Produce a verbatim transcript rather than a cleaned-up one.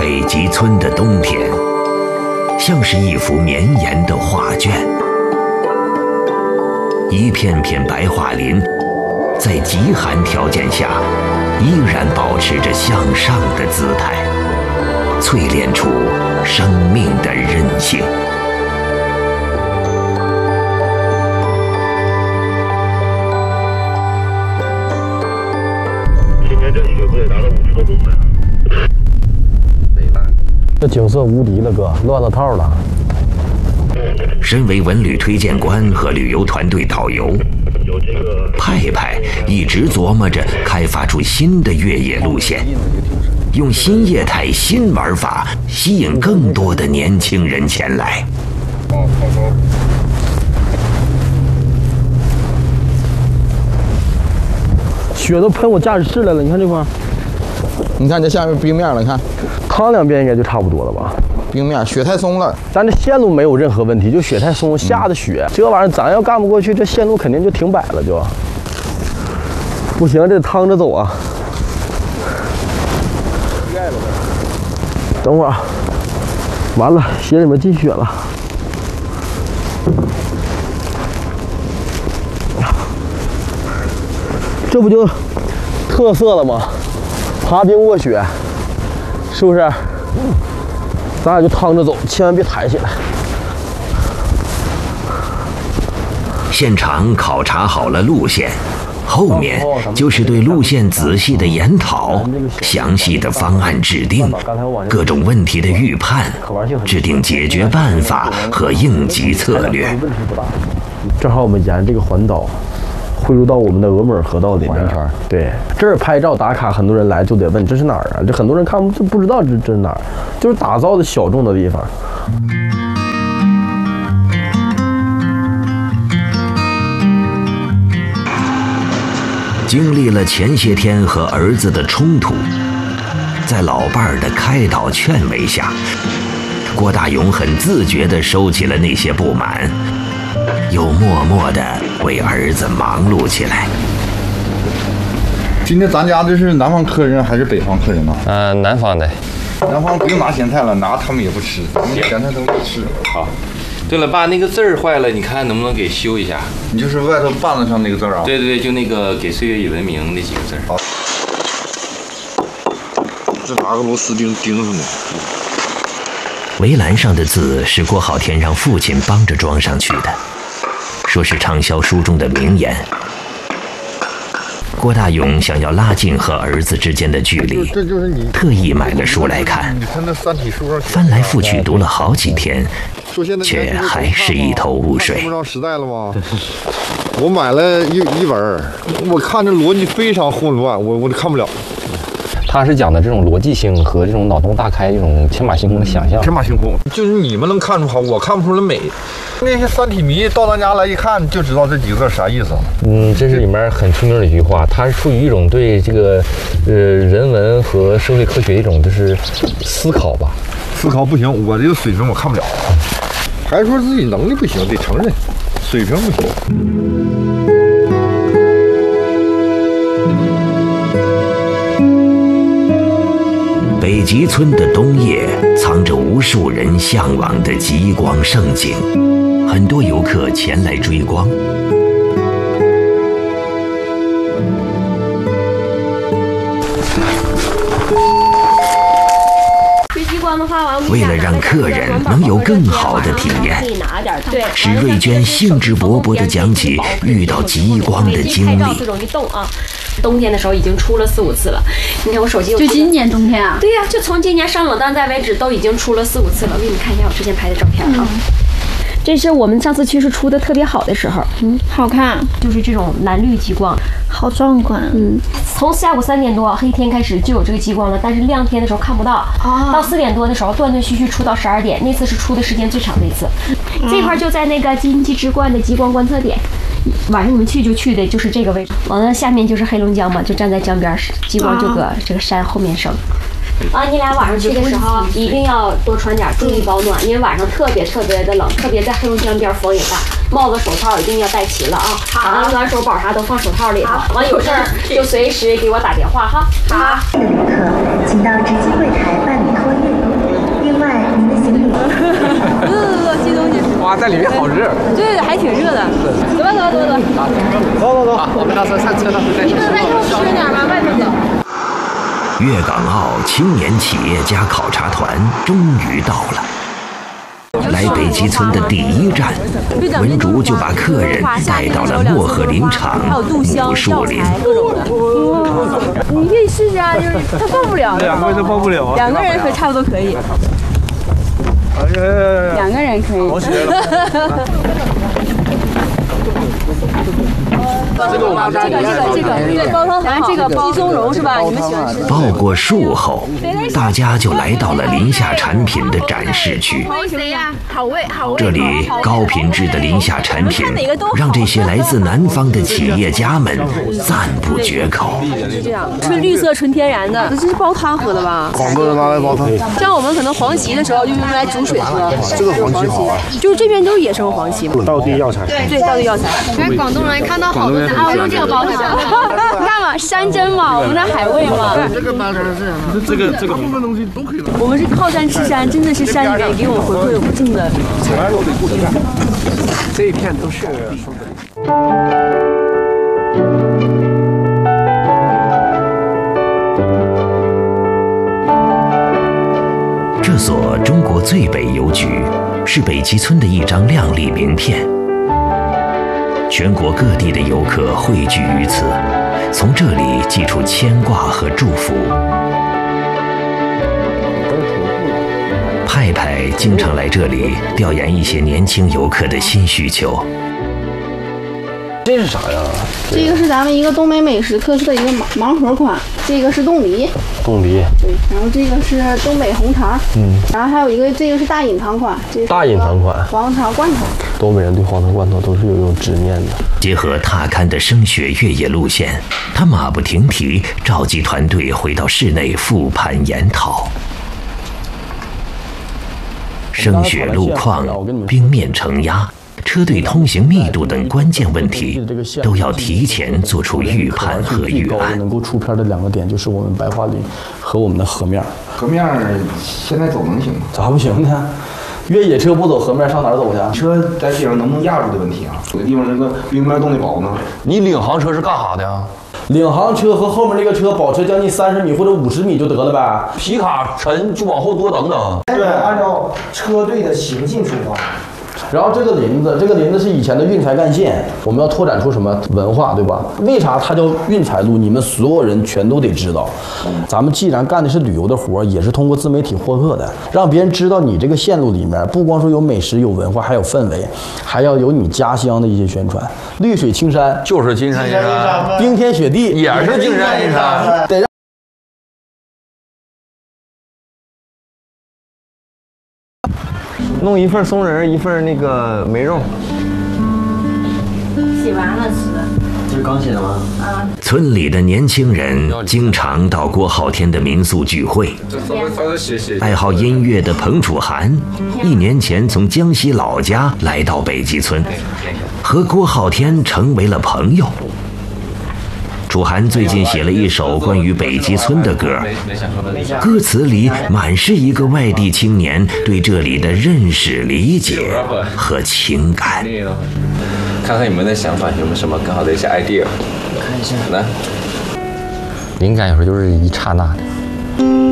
北极村的冬天，像是一幅绵延的画卷，一片片白桦林，在极寒条件下，依然保持着向上的姿态，淬炼出生命的韧性。 今天这雪不得达到五十多公分。 这景色无敌了，哥，乱了套了。 身为文旅推荐官和旅游团队导游，派派一直琢磨着开发出新的越野路线，用新业态新玩法吸引更多的年轻人前来。 雪都喷我驾驶室来了，你看这块， 你看这下面冰面了，你看， 扛两遍应该就差不多了吧？ 冰面雪太松了， 咱这线路没有任何问题，就雪太松，下的雪，嗯、这玩意儿咱要干不过去，这线路肯定就停摆了就。不行，这趟着走啊。等会儿，完了，鞋里面进雪了。这不就特色了吗？爬冰卧雪，是不是？咱俩就趟着走，千万别抬起来。 现场考察好了路线，后面就是对路线仔细的研讨，详细的方案制定，各种问题的预判，制定解决办法和应急策略。 正好我们沿这个环岛汇入到我们的峨眉河道里面。对，这儿拍照打卡，很多人来就得问这是哪儿啊？这很多人看不不知道这这是哪儿，就是打造的小众的地方。 经历了前些天和儿子的冲突，在老伴儿的开导劝慰下，郭大勇很自觉地收起了那些不满，又默默地为儿子忙碌起来。 今天咱家这是南方客人还是北方客人呢？ 呃，南方的。 南方不用拿咸菜了，拿他们也不吃，咱们咸菜都不吃。 好。对了，爸，那个字儿坏了，你看能不能给修一下？ 你就是外头bàn子上那个字啊？ 对对对，就那个给岁月已文明那几个字。 好。这拿个螺丝钉钉上的。 围栏上的字是郭浩天让父亲帮着装上去的，说是畅销书中的名言。郭大勇想要拉近和儿子之间的距离，特意买了书来看，翻来覆去读了好几天，却还是一头雾水。 看不上时代了吗？我买了一一本，我看这逻辑非常混乱，我我看不了。 他是讲的这种逻辑性和这种脑洞大开、这种天马行空的想象。 天马行空，就是你们能看出好，我看不出来美。那些三体迷到咱家来一看就知道这几个字啥意思。 嗯，这是里面很出名的一句话，它是出于一种对这个呃人文和社会科学的一种就是思考吧。 思考不行，我这个水平我看不了。还说自己能力不行，得承认，水平不行。 北极村的冬夜藏着无数人向往的极光盛景，很多游客前来追光。为了让客人能有更好的体验，史瑞娟兴致勃勃地讲起遇到极光的经历。 冬天的时候已经出了四五次了，你看我手机就今年冬天啊？ 对呀、啊，就从今年上冷淡再为止，都已经出了四五次了。我给你们看一下我之前拍的照片啊。嗯，这是我们上次去是出的特别好的时候， 嗯，好看， 就是这种蓝绿极光， 好壮观。 嗯，从下午三点多黑天开始就有这个极光了，但是亮天的时候看不到。哦，到四点多的时候断断续续出到十二点，那次是出的时间最长的一次。嗯、这块就在那个金鸡之冠的极光观测点。晚上你们去就去的就是这个位置，完了下面就是黑龙江嘛，就站在江边，极光就搁这个山后面升。啊，你俩晚上去的时候一定要多穿点，注意保暖，因为晚上特别特别的冷，特别在黑龙江边风也大，帽子手套一定要带齐了啊。好，暖手宝啥都放手套里头，完有事儿就随时给我打电话哈。好。 的游客，请到值机柜台办理托运。 在里面好热。 对对，还挺热的。走吧走吧走吧走。 走走走，好，我们到时候上车到时候再。 你们外头吃点吧，外头走。 粤港澳青年企业家考察团终于到了。来北极村的第一站，文竹就把客人带到了漠河林场母树林。 你可以试试啊，就是它放不了， 两个人放不了， 两个人可差不多可以。两个人可以。 好起来了。 这个我这个这个这个对煲汤很好，这个鸡松茸是吧？你们喜欢吃？ 报过数后，大家就来到了林下产品的展示区。 谁呀？好味好味。 这里高品质的林下产品，让这些来自南方的企业家们赞不绝口。 是这样，纯绿色、纯天然的，这是煲汤喝的吧？ 广东人拿来煲汤。 像我们可能黄芪的时候，就用来煮水喝。 这个黄芪好啊， 就是这边都是野生黄芪， 道地药材。 对，道地药材。因为广东人看到好多人啊，用这个煲汤。你看嘛，山珍嘛，我们的海味嘛。 这个煲汤是这个这个部分东西都可以。 我们是靠山吃山，真的是山里面给我们回馈无尽的。 这一片都是松本。 这所中国最北邮局是北极村的一张亮丽名片。全国各地的游客汇聚于此，从这里寄出牵挂和祝福。派派经常来这里调研一些年轻游客的新需求。 这是啥呀？ 这个是咱们一个东北美食特色的一个盲盲盒款，这个是冻梨， 冻梨， 对，然后这个是东北红肠，嗯，然后还有一个这个是大隐藏款，这是大隐藏款黄肠罐头。 东北人对黄肠罐头都是有一种执念的。 结合踏勘的声雪越野路线，他马不停蹄召集团队回到室内复盘研讨。声雪路况、冰面承压、车队通行密度等关键问题，都要提前做出预判和预案。 能够出片的两个点就是我们白桦林和我们的河面。 河面现在走能行吗？ 咋不行呢？越野车不走河面上哪儿走去？ 车在地上能不能压住的问题啊？有的地方那个冰面冻得薄呢。 你领航车是干啥的呀？ 领航车和后面那个车保持将近三十米或者五十米就得了呗。 皮卡沉就往后多等等。 对，按照车队的行进出发。 然后这个林子，这个林子是以前的运材干线，我们要拓展出什么文化，对吧？为啥它叫运材路？你们所有人全都得知道。咱们既然干的是旅游的活，也是通过自媒体获客的，让别人知道你这个线路里面不光说有美食、有文化，还有氛围，还要有你家乡的一些宣传。绿水青山就是金山银山， 冰天雪地也是金山银山， 得让。 弄一份松仁，一份那个梅肉。 洗完了吃。 这是刚洗的吗？ 啊。 村里的年轻人经常到郭浩天的民宿聚会。爱好音乐的彭楚涵，一年前从江西老家来到北极村，和郭浩天成为了朋友。楚涵最近写了一首关于北极村的歌，歌词里满是一个外地青年对这里的认识、理解和情感。 看看你们的想法有没有什么更好的一些 idea？ 看一下， 来， 灵感有时候就是一刹那的。